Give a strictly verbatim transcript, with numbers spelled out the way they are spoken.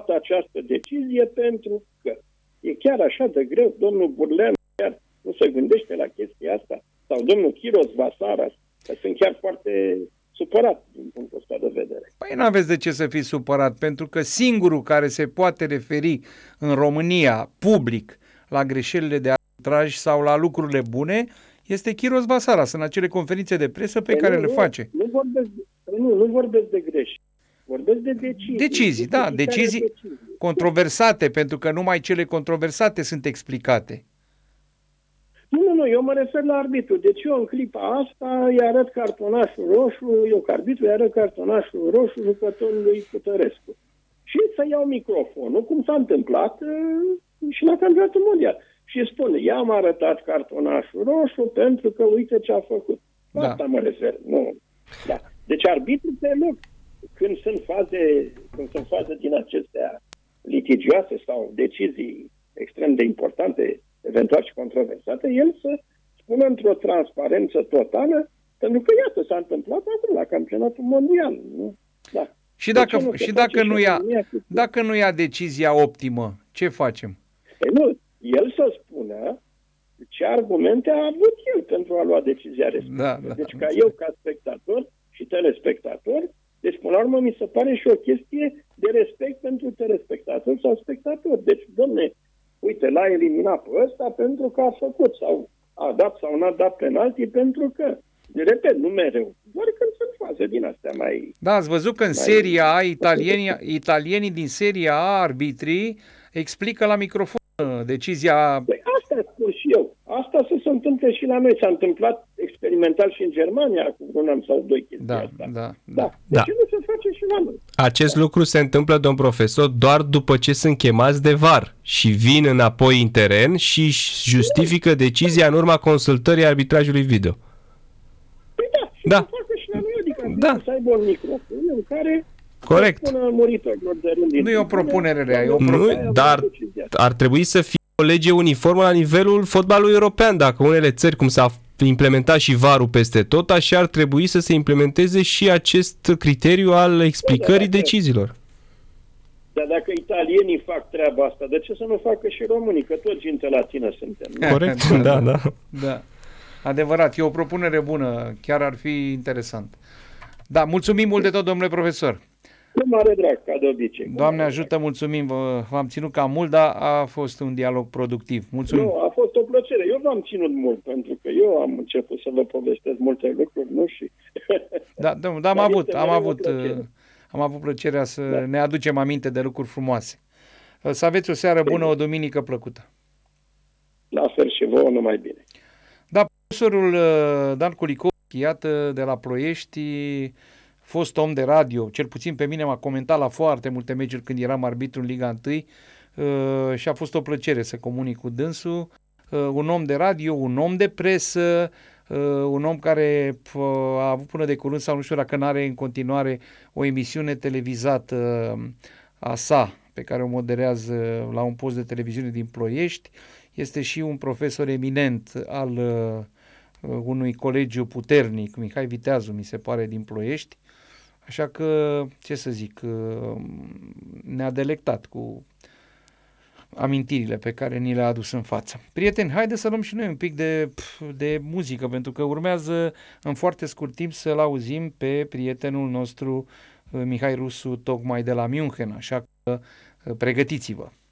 luat această decizie pentru că e chiar așa de greu, domnul Burleanu chiar nu se gândește la chestia asta, sau domnul Chiros Vasaras, că sunt chiar foarte supărat din punctul ăsta de vedere. Păi nu aveți de ce să fiți supărat, pentru că singurul care se poate referi în România public la greșelile de arbitraj sau la lucrurile bune este Chiros Vasaras în acele conferințe de presă pe Păi care nu, le nu, face. Nu vorbesc, nu, nu vorbesc de greșeli. Vorbesc de decizii. Decizii, da, decizii decizii controversate, pentru că numai cele controversate sunt explicate. Nu, nu, nu, eu mă refer la arbitru. Deci eu în clipa asta îi arăt cartonașul roșu, eu ca arbitru îi arăt cartonașul roșu jucătorului Cutărescu. Și să iau microfonul, cum s-a întâmplat uh, și la campionatul mondial. Și îi spune, i-am arătat cartonașul roșu pentru că uite ce a făcut. La Da. asta mă refer. Nu. Da. Deci arbitru pe loc, când sunt faze, când sunt faze din acestea litigioase sau decizii extrem de importante, eventual și controversate, el să spună într-o transparență totală, pentru că iată, s-a întâmplat acum la campionatul mondial. Nu? Da. Și dacă, nu și dacă, nu ia, dacă nu ia decizia optimă, ce facem? Păi nu, el să spună ce argumente a avut el pentru a lua decizia respectivă. Da, da, deci ca eu, ca spectator și telespectator, deci până la urmă mi se pare și o chestie de respect pentru telespectator sau spectator. Deci, domne, uite, l-a eliminat pe ăsta pentru că a făcut sau a dat sau n-a dat penalti pentru că, de repet, nu mereu, doar când sunt faze din astea mai... Da, ați văzut că în mai... Seria A, italienii, italienii din Seria A, arbitrii, explică la microfon decizia... Păi asta spun și eu. Asta să se întâmple și la noi. S-a întâmplat experimental și în Germania cu un an sau doi chestia Da, asta. da, da. da. De Da. ce nu se face și la noi? Acest lucru se întâmplă, domn profesor, doar după ce sunt chemați de V A R și vin înapoi în teren și își justifică decizia în urma consultării arbitrajului video. Păi da, și Da. să facă și la noi. Adică Da. să aibă un microfon în care Corect. să spună muritorilor de rând. din Nu e o tribune, propunere rea, e o domnule, Nu, aia a dar luat decizia. ar trebui să fie o lege uniformă la nivelul fotbalului european. Dacă unele țări, cum s-a implementat și V A R-ul peste tot, așa ar trebui să se implementeze și acest criteriu al explicării Da, da, deciziilor. Dar dacă italienii fac treaba asta, de ce să nu facă și românii? Că toți gente latină suntem. Nu? Corect? Da, da. Da. Adevărat, e o propunere bună, chiar ar fi interesant. Da, mulțumim mult de tot, domnule profesor. Cu mare drag, ca de obicei. Cu Doamne mare ajută, mulțumim, vă- v-am ținut cam mult, dar a fost un dialog productiv. Mulțumim. Nu, a fost o plăcere. Eu v-am ținut mult, pentru că eu am început să vă povestesc multe lucruri, nu? Și... Da, da, da, am Dar avut, este am mereu o avut, plăcere. uh, am avut plăcerea să Da. ne aducem aminte de lucruri frumoase. Uh, Să aveți o seară bună, o duminică plăcută. La fel și vouă, numai bine. Da, profesorul uh, Dan Kulikovski, iată, de la Ploiești, fost om de radio, cel puțin pe mine m-a comentat la foarte multe meciuri când eram arbitru în Liga unu uh, și a fost o plăcere să comunic cu dânsul. Uh, un om de radio, un om de presă, uh, un om care uh, a avut până de curând, sau nu știu dacă n-are în continuare, o emisiune televizată uh, a sa, pe care o moderează la un post de televiziune din Ploiești. Este și un profesor eminent al uh, unui colegiu puternic, Mihai Viteazu, mi se pare, din Ploiești. Așa că, ce să zic, uh, ne-a delectat cu amintirile pe care ni le-a adus în față. Prieteni, haide să luăm și noi un pic de, de muzică, pentru că urmează în foarte scurt timp să-l auzim pe prietenul nostru uh, Mihai Rusu, tocmai de la München, așa că uh, pregătiți-vă.